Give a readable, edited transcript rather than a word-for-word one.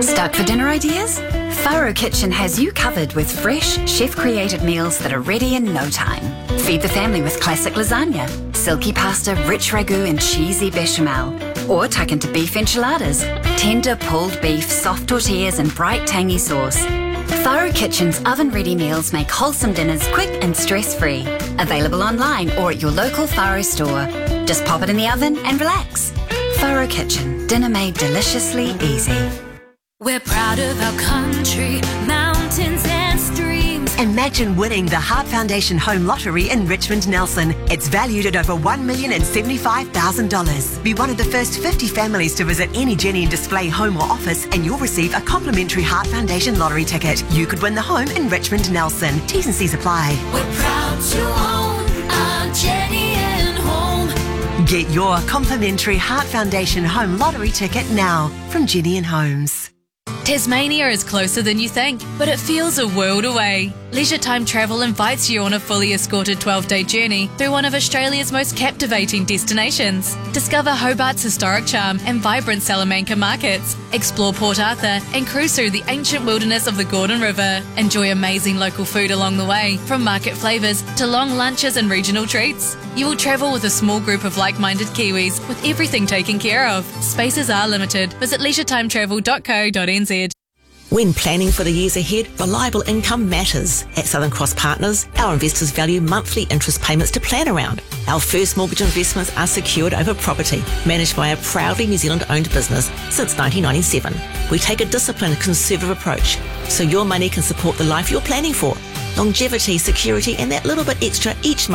Stuck for dinner ideas? Faro Kitchen has you covered with fresh, chef-created meals that are ready in no time. Feed the family with classic lasagna, silky pasta, rich ragu and cheesy bechamel. Or tuck into beef enchiladas, tender pulled beef, soft tortillas and bright tangy sauce. Faro Kitchen's oven-ready meals make wholesome dinners quick and stress-free. Available online or at your local Faro store. Just pop it in the oven and relax. Faro Kitchen, dinner made deliciously easy. We're proud of our country, mountains and streams. Imagine winning the Heart Foundation Home Lottery in Richmond Nelson. It's valued at over $1,075,000. Be one of the first 50 families to visit any Jenny and Display home or office and you'll receive a complimentary Heart Foundation lottery ticket. You could win the home in Richmond Nelson. T's and C's apply. We're proud to own our Jenny and Home. Get your complimentary Heart Foundation Home Lottery ticket now from Jenny and Homes. Tasmania is closer than you think, but it feels a world away. Leisure Time Travel invites you on a fully escorted 12-day journey through one of Australia's most captivating destinations. Discover Hobart's historic charm and vibrant Salamanca markets. Explore Port Arthur and cruise through the ancient wilderness of the Gordon River. Enjoy amazing local food along the way, from market flavours to long lunches and regional treats. You will travel with a small group of like-minded Kiwis with everything taken care of. Spaces are limited. Visit leisuretimetravel.co.nz. When planning for the years ahead, reliable income matters. At Southern Cross Partners, our investors value monthly interest payments to plan around. Our first mortgage investments are secured over property, managed by a proudly New Zealand-owned business since 1997. We take a disciplined, conservative approach, so your money can support the life you're planning for. Longevity, security, and that little bit extra each month